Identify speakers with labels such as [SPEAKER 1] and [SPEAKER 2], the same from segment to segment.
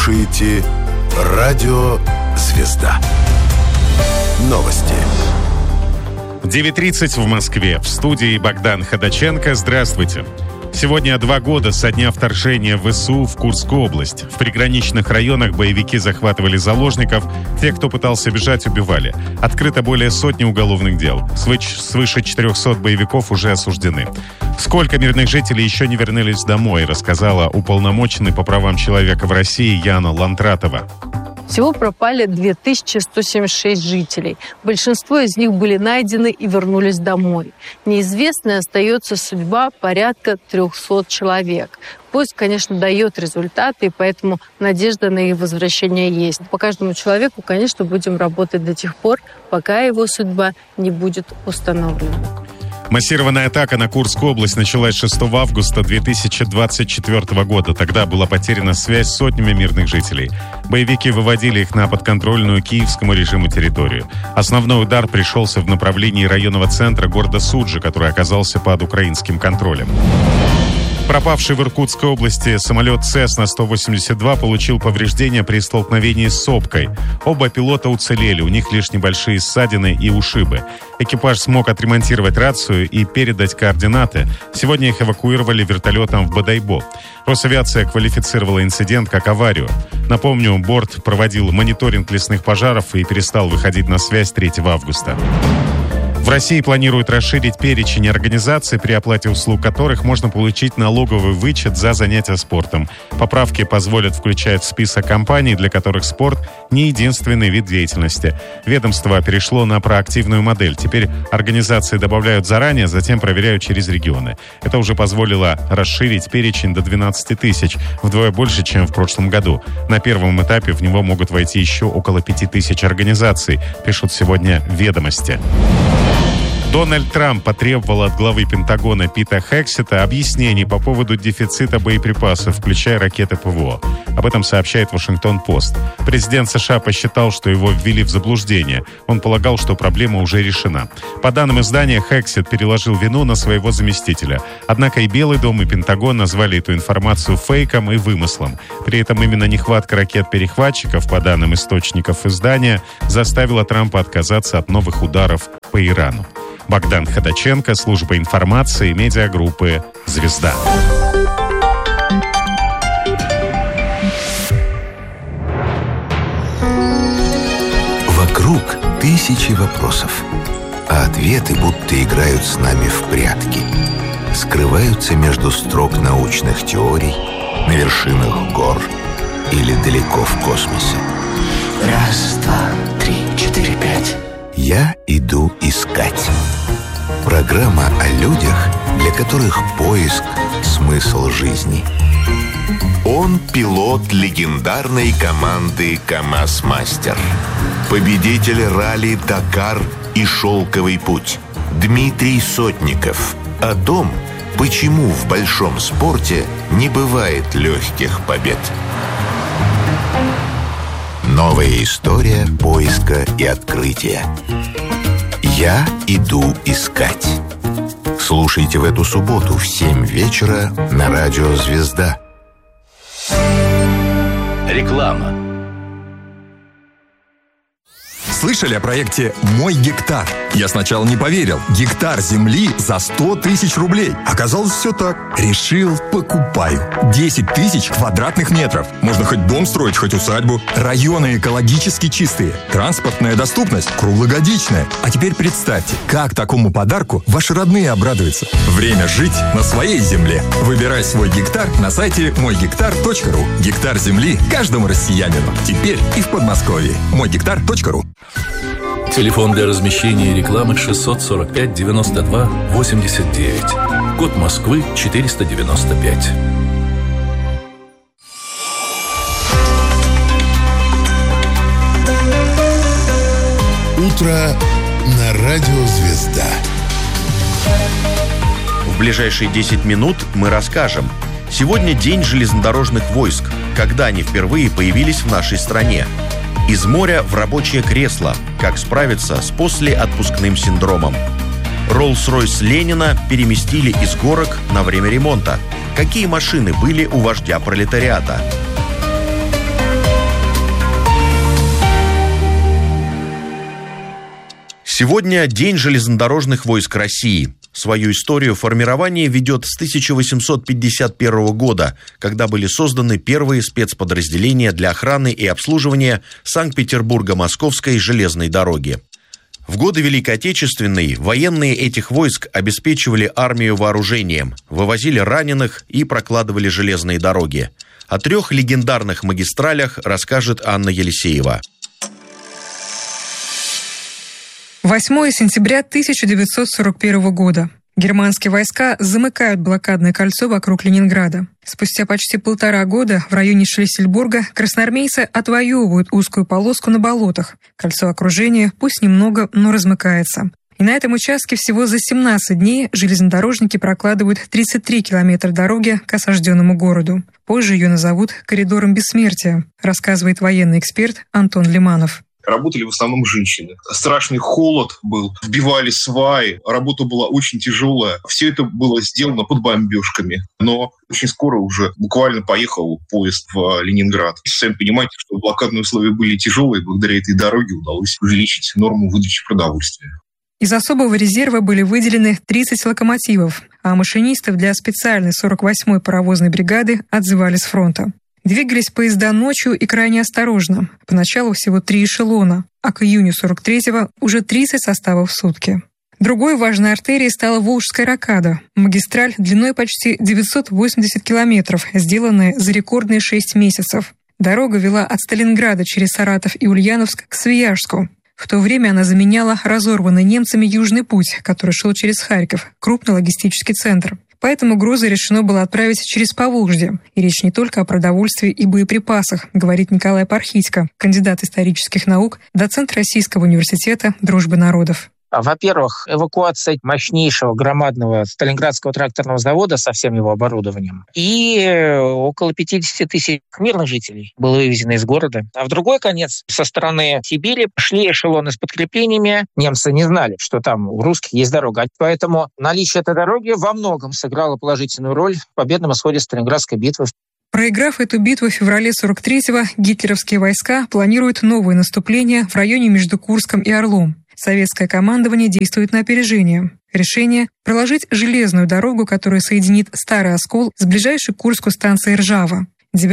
[SPEAKER 1] слушаете Радио «Звезда». Новости.
[SPEAKER 2] 9:30 в Москве. В студии Богдан Ходаченко. Здравствуйте. Сегодня 2 года со дня вторжения ВСУ в Курскую область. В приграничных районах боевики захватывали заложников. Те, кто пытался бежать, убивали. Открыто более сотни уголовных дел. Свыше 400 боевиков уже осуждены. Сколько мирных жителей еще не вернулись домой, рассказала уполномоченный по правам человека в России Яна Лантратова.
[SPEAKER 3] Всего пропали 2176 жителей. Большинство из них были найдены и вернулись домой. Неизвестной остается судьба порядка 300 человек. Поиск, конечно, дает результаты, и поэтому надежда на их возвращение есть. По каждому человеку, конечно, будем работать до тех пор, пока его судьба не будет установлена.
[SPEAKER 2] Массированная атака на Курскую область началась 6 августа 2024 года. Тогда была потеряна связь с сотнями мирных жителей. Боевики выводили их на подконтрольную киевскому режиму территорию. Основной удар пришелся в направлении районного центра города Суджи, который оказался под украинским контролем. Пропавший в Иркутской области самолет Cessna-182 получил повреждения при столкновении с сопкой. Оба пилота уцелели, у них лишь небольшие ссадины и ушибы. Экипаж смог отремонтировать рацию и передать координаты. Сегодня их эвакуировали вертолетом в Бодайбо. Росавиация квалифицировала инцидент как аварию. Напомню, борт проводил мониторинг лесных пожаров и перестал выходить на связь 3 августа. В России планируют расширить перечень организаций, при оплате услуг которых можно получить налоговый вычет за занятия спортом. Поправки позволят включать в список компаний, для которых спорт не единственный вид деятельности. Ведомство перешло на проактивную модель. Теперь организации добавляют заранее, затем проверяют через регионы. Это уже позволило расширить перечень до 12 тысяч, вдвое больше, чем в прошлом году. На первом этапе в него могут войти еще около 5000 организаций, пишут сегодня «Ведомости». Дональд Трамп потребовал от главы Пентагона Пита Хексета объяснений по поводу дефицита боеприпасов, включая ракеты ПВО. Об этом сообщает Вашингтон-Пост. Президент США посчитал, что его ввели в заблуждение. Он полагал, что проблема уже решена. По данным издания, Хексет переложил вину на своего заместителя. Однако и Белый дом, и Пентагон назвали эту информацию фейком и вымыслом. При этом именно нехватка ракет-перехватчиков, по данным источников издания, заставила Трампа отказаться от новых ударов по Ирану. Богдан Ходаченко, служба информации, медиагруппы «Звезда».
[SPEAKER 1] Вокруг тысячи вопросов, а ответы будто играют с нами в прятки. Скрываются между строк научных теорий, на вершинах гор или далеко в космосе.
[SPEAKER 4] 1, 2, 3, 4, 5.
[SPEAKER 1] Я иду искать. Программа о людях, для которых поиск – смысл жизни. Он пилот легендарной команды КамАЗ-Мастер. Победитель ралли «Дакар» и «Шелковый путь» Дмитрий Сотников. О том, почему в большом спорте не бывает легких побед. Новая история поиска и открытия. Я иду искать. Слушайте в эту субботу в 7 вечера на радио «Звезда».
[SPEAKER 5] Реклама.
[SPEAKER 6] Слышали о проекте «Мой гектар»? Я сначала не поверил. Гектар земли за 100 тысяч рублей. Оказалось, все так. Решил, покупаю. 10 тысяч квадратных метров. Можно хоть дом строить, хоть усадьбу. Районы экологически чистые. Транспортная доступность круглогодичная. А теперь представьте, как такому подарку ваши родные обрадуются. Время жить на своей земле. Выбирай свой гектар на сайте moygektar.ru. Гектар земли каждому россиянину. Теперь и в Подмосковье. moygektar.ru.
[SPEAKER 5] Телефон для размещения рекламы 645 92 89. Код Москвы 495.
[SPEAKER 1] Утро на радио «Звезда».
[SPEAKER 7] В ближайшие 10 минут мы расскажем. Сегодня День железнодорожных войск. Когда они впервые появились в нашей стране? Из моря в рабочее кресло. Как справиться с послеотпускным синдромом? Роллс-Ройс Ленина переместили из горок на время ремонта. Какие машины были у вождя пролетариата? Сегодня День железнодорожных войск России. Свою историю формирования ведет с 1851 года, когда были созданы первые спецподразделения для охраны и обслуживания Санкт-Петербурга-Московской железной дороги. В годы Великой Отечественной военные этих войск обеспечивали армию вооружением, вывозили раненых и прокладывали железные дороги. О 3 легендарных магистралях расскажет Анна Елисеева.
[SPEAKER 8] 8 сентября 1941 года. Германские войска замыкают блокадное кольцо вокруг Ленинграда. Спустя почти 1,5 года в районе Шлиссельбурга красноармейцы отвоевывают узкую полоску на болотах. Кольцо окружения пусть немного, но размыкается. И на этом участке всего за 17 дней железнодорожники прокладывают 33 километра дороги к осажденному городу. Позже ее назовут «коридором бессмертия», рассказывает военный эксперт Антон Лиманов.
[SPEAKER 9] Работали в основном женщины. Страшный холод был, вбивали сваи, работа была очень тяжелая. Все это было сделано под бомбежками. Но очень скоро уже буквально поехал поезд в Ленинград. И сами понимаете, что блокадные условия были тяжелые, благодаря этой дороге удалось увеличить норму выдачи продовольствия.
[SPEAKER 8] Из особого резерва были выделены 30 локомотивов, а машинистов для специальной 48-й паровозной бригады отзывали с фронта. Двигались поезда ночью и крайне осторожно. Поначалу всего 3 эшелона, а к июню 43-го уже 30 составов в сутки. Другой важной артерией стала Волжская рокада, магистраль длиной почти 980 километров, сделанная за рекордные 6 месяцев. Дорога вела от Сталинграда через Саратов и Ульяновск к Свияжску. В то время она заменяла разорванный немцами Южный путь, который шел через Харьков, крупный логистический центр. Поэтому грузы решено было отправить через Поволжье. И речь не только о продовольствии и боеприпасах, говорит Николай Пархитько, кандидат исторических наук, доцент Российского университета дружбы народов.
[SPEAKER 10] Во-первых, эвакуация мощнейшего громадного Сталинградского тракторного завода со всем его оборудованием. И около 50 тысяч мирных жителей было вывезено из города. А в другой конец, со стороны Сибири, шли эшелоны с подкреплениями. Немцы не знали, что там у русских есть дорога. Поэтому наличие этой дороги во многом сыграло положительную роль в победном исходе Сталинградской битвы.
[SPEAKER 8] Проиграв эту битву в феврале 43-го, гитлеровские войска планируют новое наступление в районе между Курском и Орлом. Советское командование действует на опережение. Решение – проложить железную дорогу, которая соединит Старый Оскол с ближайшей к Курску станцией Ржава.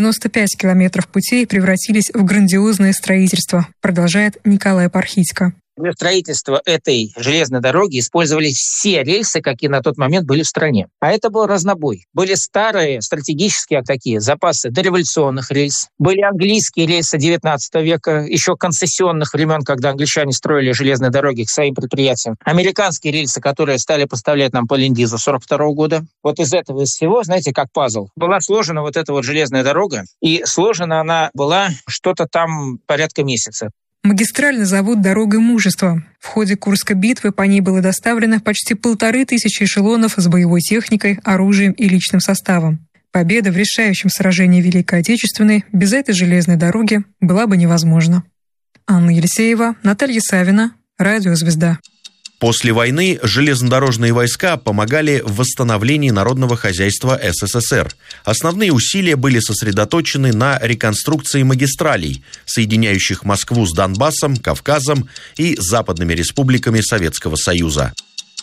[SPEAKER 8] 95 километров путей превратились в грандиозное строительство, продолжает Николай Пархитько.
[SPEAKER 10] Для строительства этой железной дороги использовались все рельсы, какие на тот момент были в стране. А это был разнобой. Были старые стратегические такие запасы дореволюционных рельс. Были английские рельсы XIX века, еще концессионных времен, когда англичане строили железные дороги к своим предприятиям. Американские рельсы, которые стали поставлять нам по Ленд-Лизу 1942 года. Вот из этого, из всего, знаете, как пазл, была сложена вот эта вот железная дорога. И сложена она была что-то там порядка месяца.
[SPEAKER 8] Магистраль назовут «Дорогой мужества». В ходе Курской битвы по ней было доставлено почти 1500 эшелонов с боевой техникой, оружием и личным составом. Победа в решающем сражении Великой Отечественной без этой железной дороги была бы невозможна. Анна Елисеева, Наталья Савина, Радио «Звезда».
[SPEAKER 7] После войны железнодорожные войска помогали в восстановлении народного хозяйства СССР. Основные усилия были сосредоточены на реконструкции магистралей, соединяющих Москву с Донбассом, Кавказом и западными республиками Советского Союза.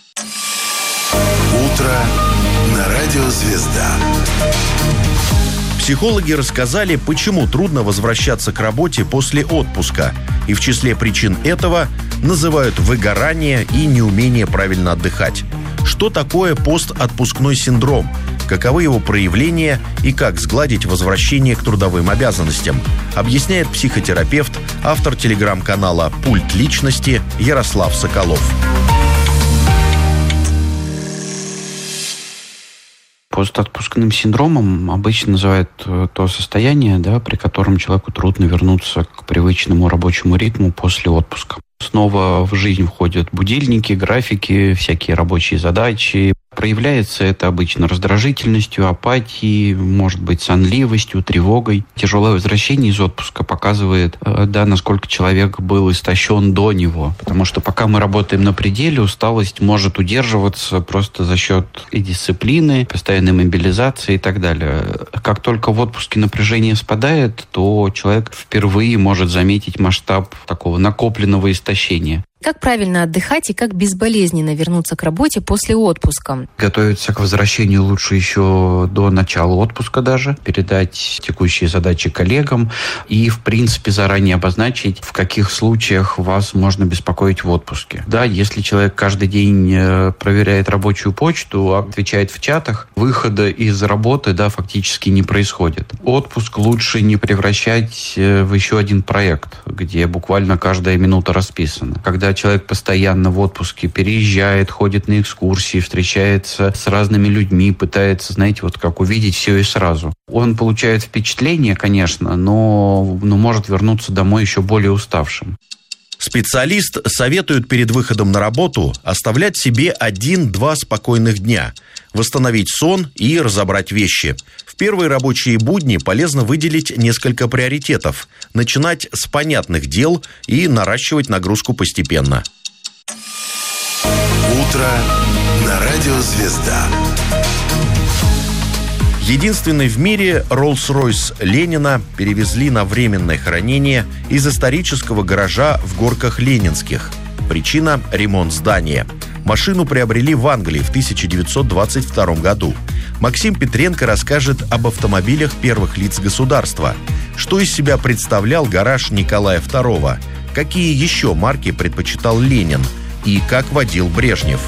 [SPEAKER 1] Утро на радио «Звезда».
[SPEAKER 7] Психологи рассказали, почему трудно возвращаться к работе после отпуска. И в числе причин этого называют выгорание и неумение правильно отдыхать. Что такое постотпускной синдром? Каковы его проявления и как сгладить возвращение к трудовым обязанностям? Объясняет психотерапевт, автор телеграм-канала «Пульт личности» Ярослав Соколов.
[SPEAKER 11] Постотпускным синдромом обычно называют то состояние, при котором человеку трудно вернуться к привычному рабочему ритму после отпуска. Снова в жизнь входят будильники, графики, всякие рабочие задачи. Проявляется это обычно раздражительностью, апатией, может быть, сонливостью, тревогой. Тяжелое возвращение из отпуска показывает, насколько человек был истощен до него. Потому что пока мы работаем на пределе, усталость может удерживаться просто за счет и дисциплины, постоянной мобилизации и так далее. Как только в отпуске напряжение спадает, то человек впервые может заметить масштаб такого накопленного истощения.
[SPEAKER 12] Как правильно отдыхать и как безболезненно вернуться к работе после отпуска?
[SPEAKER 11] Готовиться к возвращению лучше еще до начала отпуска даже, передать текущие задачи коллегам и, в принципе, заранее обозначить, в каких случаях вас можно беспокоить в отпуске. Да, если человек каждый день проверяет рабочую почту, отвечает в чатах, выхода из работы, да, фактически не происходит. Отпуск лучше не превращать в еще один проект, где буквально каждая минута расписана. Когда человек постоянно в отпуске переезжает, ходит на экскурсии, встречается с разными людьми, пытается, знаете, вот как увидеть все и сразу. Он получает впечатление, конечно, но может вернуться домой еще более уставшим.
[SPEAKER 7] Специалист советует перед выходом на работу оставлять себе 1-2 спокойных дня, восстановить сон и разобрать вещи. В первые рабочие будни полезно выделить несколько приоритетов, начинать с понятных дел и наращивать нагрузку постепенно.
[SPEAKER 1] Утро на радио «Звезда».
[SPEAKER 7] Единственный в мире Rolls-Royce Ленина перевезли на временное хранение из исторического гаража в Горках Ленинских. Причина – ремонт здания. Машину приобрели в Англии в 1922 году. Максим Петренко расскажет об автомобилях первых лиц государства. Что из себя представлял гараж Николая II? Какие еще марки предпочитал Ленин? И как водил Брежнев?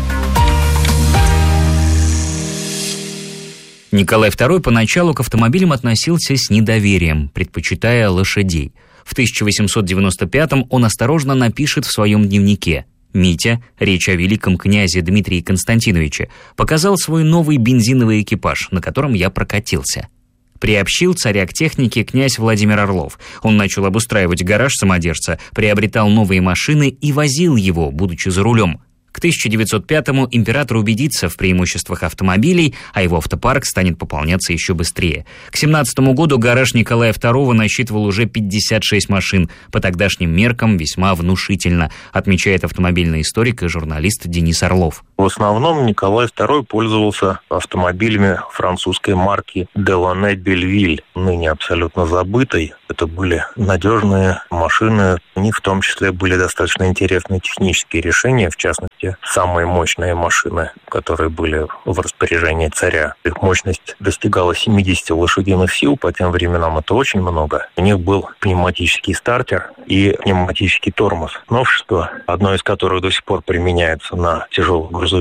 [SPEAKER 13] Николай II поначалу к автомобилям относился с недоверием, предпочитая лошадей. В 1895-м он осторожно напишет в своем дневнике: «Митя, речь о великом князе Дмитрии Константиновиче, показал свой новый бензиновый экипаж, на котором я прокатился». Приобщил царя к технике князь Владимир Орлов. Он начал обустраивать гараж самодержца, приобретал новые машины и возил его, будучи за рулем. К 1905-му император убедится в преимуществах автомобилей, а его автопарк станет пополняться еще быстрее. К 1917 году гараж Николая II насчитывал уже 56 машин, по тогдашним меркам весьма внушительно, отмечает автомобильный историк и журналист Денис Орлов.
[SPEAKER 14] В основном Николай II пользовался автомобилями французской марки Делане Бельвиль, ныне абсолютно забытой. Это были надежные машины, у них в том числе были достаточно интересные технические решения, в частности, самые мощные машины, которые были в распоряжении царя. Их мощность достигала 70 лошадиных сил, по тем временам это очень много. У них был пневматический стартер и пневматический тормоз. Новшество, одно из которых до сих пор применяется на тяжелых грузовиках,